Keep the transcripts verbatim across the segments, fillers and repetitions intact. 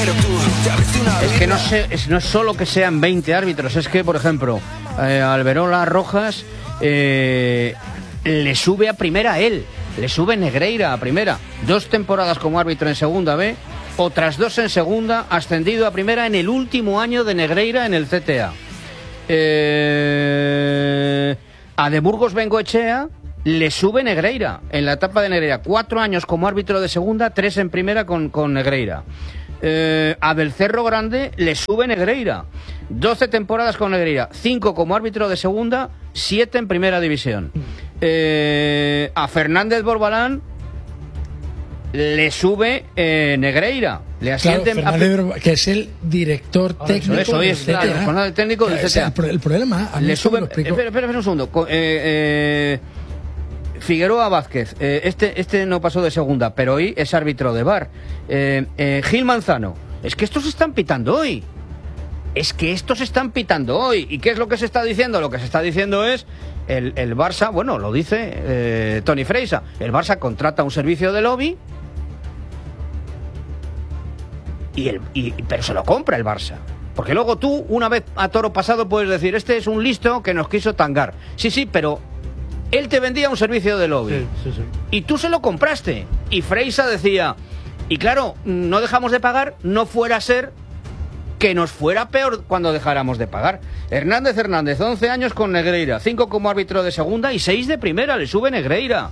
Es que no, sé, es, no es solo que sean veinte árbitros, es que, por ejemplo, eh, Alberola Rojas eh, le sube a primera él, le sube Negreira a primera. Dos temporadas como árbitro en segunda B, otras dos en segunda, ascendido a primera en el último año de Negreira en el C T A. Eh, a de Burgos Bengoechea le sube Negreira en la etapa de Negreira. Cuatro años como árbitro de segunda, tres en primera con, con Negreira. Eh, a del Cerro Grande le sube Negreira. doce temporadas con Negreira. cinco como árbitro de segunda, siete en primera división. Eh, a Fernández Borbalán le sube eh, Negreira. Le asciende claro, Fernández, a... que es el director técnico eso, eso del es, C T A. Claro, el técnico del C T A. El, el problema, a mí le sube. lo explico. Espera, espera un segundo. Eh, eh, Figueroa Vázquez, eh, este, este no pasó de segunda, pero hoy es árbitro de V A R. Eh, eh, Gil Manzano, es que estos están pitando hoy. Es que estos están pitando hoy. ¿Y qué es lo que se está diciendo? Lo que se está diciendo es el, el Barça, bueno, lo dice eh, Toni Freisa, el Barça contrata un servicio de lobby y el, y, pero se lo compra el Barça. Porque luego tú, una vez a toro pasado, puedes decir, este es un listo que nos quiso tangar. Sí, sí, pero él te vendía un servicio de lobby. Sí, sí, sí. Y tú se lo compraste. Y Freisa decía, y claro, no dejamos de pagar, no fuera a ser que nos fuera peor cuando dejáramos de pagar. Hernández Hernández, once años con Negreira, cinco como árbitro de segunda y seis de primera, le sube Negreira.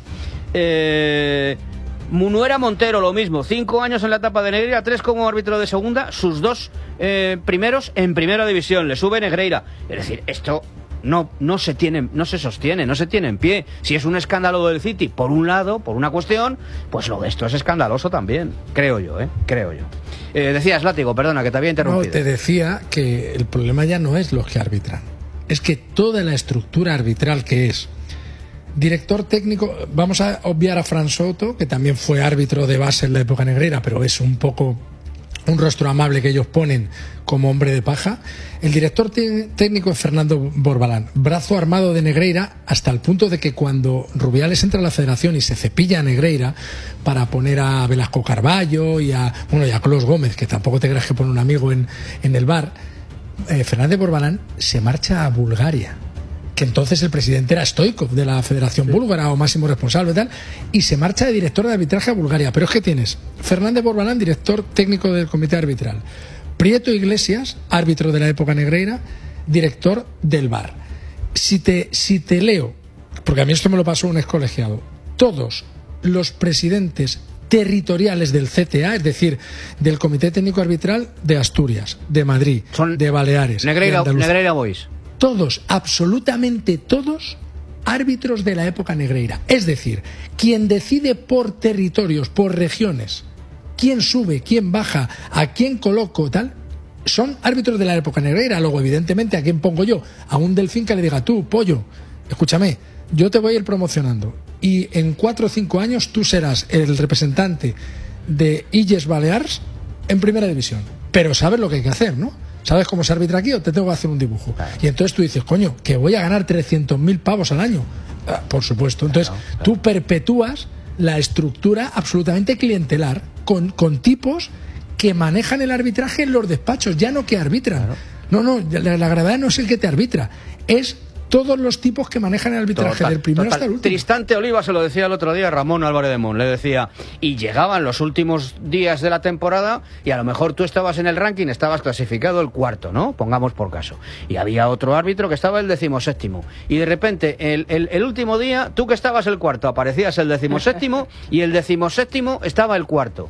Eh... Munuera Montero, lo mismo, cinco años en la etapa de Negreira, tres como árbitro de segunda, sus dos eh, primeros en primera división, le sube Negreira. Es decir, esto no, no se tiene, no se sostiene, no se tiene en pie. Si es un escándalo del City, por un lado, por una cuestión, pues lo de esto es escandaloso también, creo yo, ¿eh? Creo yo. Eh, decías, Látigo, perdona, que te había interrumpido. No, te decía que el problema ya no es los que arbitran, es que toda la estructura arbitral que es director técnico, vamos a obviar a Fran Soto, que también fue árbitro de base en la época Negreira, pero es un poco un rostro amable que ellos ponen como hombre de paja. El director técnico es Fernando Borbalán, brazo armado de Negreira, hasta el punto de que cuando Rubiales entra a la federación y se cepilla a Negreira para poner a Velasco Carballo y a, bueno, y a Clos Gómez, que tampoco te creas que pone un amigo en, en el bar, eh, Fernández Borbalán se marcha a Bulgaria, que entonces el presidente era Stoikov de la Federación sí. Búlgara o máximo responsable y tal, y se marcha de director de arbitraje a Bulgaria. Pero es que tienes Fernández Borbalán, director técnico del comité arbitral, Prieto Iglesias, árbitro de la época Negreira, director del V A R. Si te, si te leo, porque a mí esto me lo pasó un excolegiado, todos los presidentes territoriales del C T A, es decir, del Comité Técnico Arbitral de Asturias, de Madrid, Son de Baleares, Negreira, de Andalucía, Negreira Boys. Todos, absolutamente todos, árbitros de la época Negreira. Es decir, quien decide por territorios, por regiones, quién sube, quién baja, a quién coloco, tal, son árbitros de la época Negreira. Luego, evidentemente, ¿a quién pongo yo? A un delfín que le diga, tú, pollo, escúchame, yo te voy a ir promocionando y en cuatro o cinco años tú serás el representante de Illes Balears en primera división. Pero sabes lo que hay que hacer, ¿no? ¿Sabes cómo se arbitra aquí o te tengo que hacer un dibujo? Claro. Y entonces tú dices, coño, que voy a ganar trescientos mil pavos al año. Ah, por supuesto. Entonces claro, claro. Tú perpetúas la estructura absolutamente clientelar con, con tipos que manejan el arbitraje en los despachos, ya no que arbitran. Claro. No, no, la, la gravedad no es el que te arbitra, es todos los tipos que manejan el arbitraje, total, del primero total. hasta el último. Tristante Oliva se lo decía el otro día a Ramón Álvarez de Mon, le decía, y llegaban los últimos días de la temporada y a lo mejor tú estabas en el ranking, estabas clasificado el cuarto, ¿no? Pongamos por caso. Y había otro árbitro que estaba el decimoséptimo. Y de repente, el, el, el último día, tú que estabas el cuarto, aparecías el decimoséptimo y el decimoséptimo estaba el cuarto.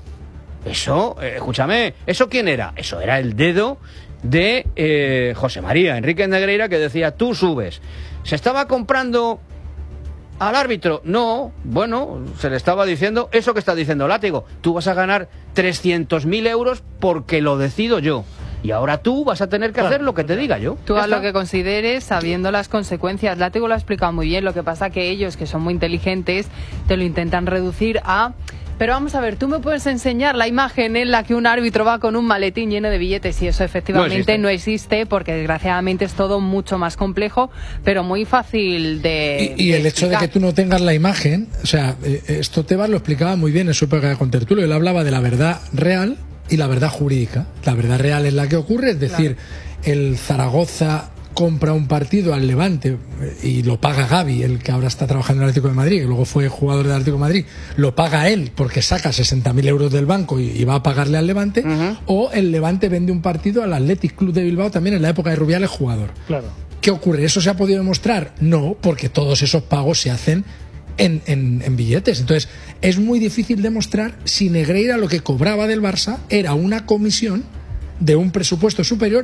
Eso, eh, escúchame, ¿eso quién era? Eso era el dedo de eh, José María Enrique Negreira, que decía, tú subes. ¿Se estaba comprando al árbitro? No, bueno, se le estaba diciendo eso que está diciendo Látigo, tú vas a ganar trescientos mil euros porque lo decido yo. Y ahora tú vas a tener que hacer lo que te diga yo. Tú haz lo que consideres sabiendo las consecuencias. Látigo lo ha explicado muy bien. Lo que pasa que ellos, que son muy inteligentes, te lo intentan reducir a... Pero vamos a ver, tú me puedes enseñar la imagen en la que un árbitro va con un maletín lleno de billetes y eso efectivamente no existe, no existe porque desgraciadamente es todo mucho más complejo, pero muy fácil de Y, y de el hecho de que tú no tengas la imagen, o sea, esto Tebas lo explicaba muy bien en su época de contertulio, él hablaba de la verdad real y la verdad jurídica. La verdad real es la que ocurre, es decir, claro. el Zaragoza compra un partido al Levante y lo paga Gavi, el que ahora está trabajando en el Atlético de Madrid, que luego fue jugador del Atlético de Madrid, lo paga él porque saca sesenta mil euros del banco y, y va a pagarle al Levante, uh-huh. o el Levante vende un partido al Athletic Club de Bilbao, también en la época de Rubiales jugador. Claro. ¿Qué ocurre? ¿Eso se ha podido demostrar? No, porque todos esos pagos se hacen en, en, en billetes. Entonces, es muy difícil demostrar si Negreira lo que cobraba del Barça era una comisión de un presupuesto superior